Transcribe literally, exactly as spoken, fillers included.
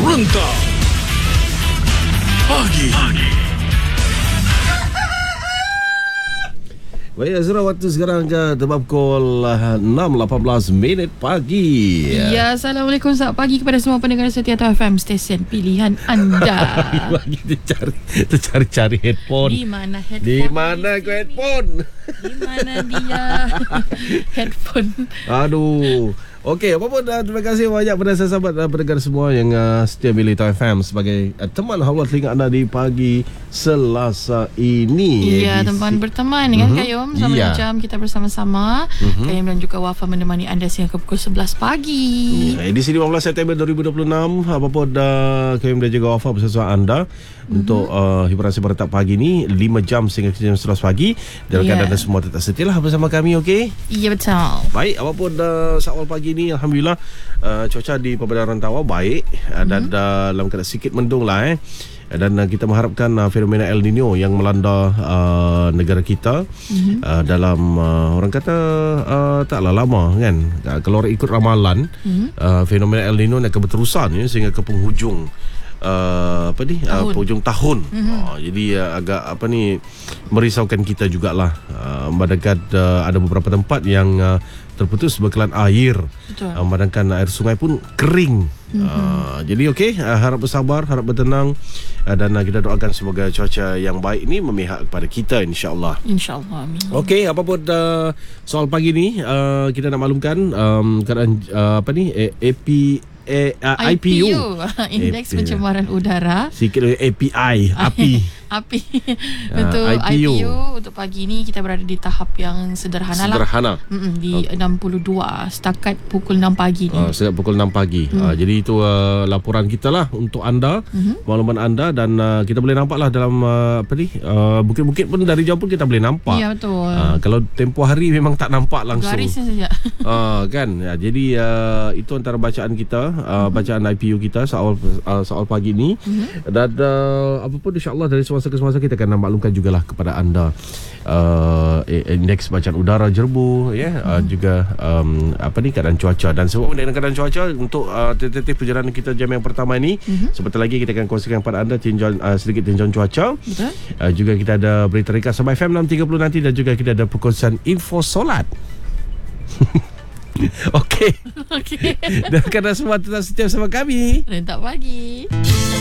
Rentang Pagi. Baik, Azra, waktu sekarang ke tempat pukul enam lapan belas minit pagi. Ya, Assalamualaikum, selamat pagi kepada semua pendengar setia F M, stesen pilihan anda. Lagi tercari, tercari-cari headphone. Di mana headphone? Di mana ke headphone? Di mana dia? Headphone. Aduh. Okey, apa pun, uh, terima kasih banyak kepada sahabat uh, pendengar semua yang uh, setia pilih F M sebagai uh, teman halwa telinga anda di pagi Selasa ini. Ya, teman berteman dengan mm-hmm. Kayum selama ya. dua jam kita bersama-sama. Mm-hmm. Kayum dan juga Wafa menemani anda sehingga ke pukul sebelas pagi. Ya, edisi lima belas September dua ribu dua puluh enam. Apa pun, uh, Kayum dan juga Wafa bersama anda mm-hmm. untuk uh, hiburan seberatap pagi ni lima jam sehingga jam sebelas pagi. Dan yeah. anda semua tetap setialah bersama kami, okey? Ya, betul. Baik, apa pun, uh, seawal pagi ni alhamdulillah uh, cuaca di Perbadanan Rantau baik uh, dan uh, dalam keadaan sikit mendung lah eh. Dan uh, kita mengharapkan uh, fenomena El Nino yang melanda uh, negara kita mm-hmm. uh, dalam uh, orang kata uh, taklah lama kan, uh, kalau ikut ramalan mm-hmm. uh, fenomena El Nino akan berterusan ya, sehingga ke penghujung Uh, apa ni uh, penghujung tahun. Mm-hmm. Uh, jadi uh, agak apa ni merisaukan kita jugalah. Uh, Madangkan uh, ada beberapa tempat yang uh, terputus bekalan air. Uh, Madangkan air sungai pun kering. Mm-hmm. Uh, jadi okey, uh, harap bersabar, harap bertenang uh, dan uh, kita doakan semoga cuaca yang baik ini memihak kepada kita, insya-Allah. Insya-Allah, amin. Okey, apa pun uh, soal pagi ni uh, kita nak maklumkan um, keadaan uh, apa ni A P A, uh, I P U, Indeks Pencemaran Udara. Sikit A P I, api. Api. Untuk uh, I P U. I P U untuk pagi ni kita berada di tahap yang sederhana, sederhana. lah. Sederhana. Di okay. enam puluh dua setakat pukul enam pagi ni. Uh, setakat pukul enam pagi. Hmm. Uh, jadi itu uh, laporan kita lah untuk anda, uh-huh. makluman anda, dan uh, kita boleh nampak lah dalam uh, apa ni uh, bukit-bukit pun dari jauh pun kita boleh nampak. Ya, betul. Uh, kalau tempoh hari memang tak nampak langsung. Garisnya saja. uh, kan. Ya, jadi uh, itu antara bacaan kita, uh, bacaan I P U kita soal uh, soal pagi ni. Uh-huh. Dan uh, apa pun insya-Allah dari semasa ke semasa kita akan maklumkan jugalah kepada anda uh, indeks bacaan udara Jerbu ya, yeah, hmm. uh, juga um, apa ni keadaan cuaca dan sebab dengan keadaan cuaca untuk uh, tentatif perjalanan kita jam yang pertama ni. Hmm. Sebentar lagi kita akan kongsikan kepada anda tinjauan uh, sedikit tinjauan cuaca. Betul. Uh, juga kita ada berita ringkas Sabah F M enam tiga puluh nanti dan juga kita ada perkongsian info solat. Okey. Okey. Dan kerana semua tetap setia bersama kami. Rentak pagi.